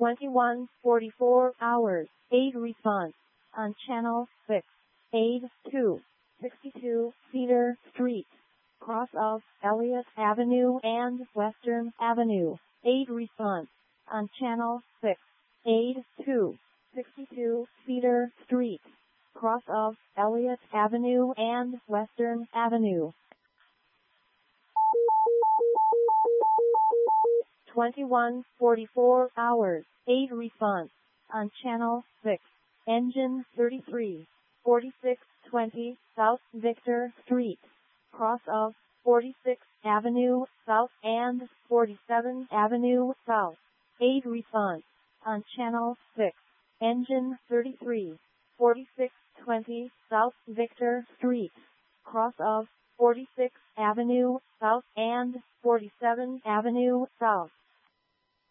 21:44 hours. Aid response on channel 6. Aid 2. 62 Cedar Street, cross of Elliott Avenue and Western Avenue. Aid response on channel 6. Aid 2. 62 Cedar Street, cross of Elliott Avenue and Western Avenue. 21:44 hours. Aid response on channel 6. Engine 33, 4620 South Victor Street, cross of 46th Avenue South and 47th Avenue South. Aid response on channel 6. Engine 33, 4620 South Victor Street, cross of 46th Avenue South and 47th Avenue South.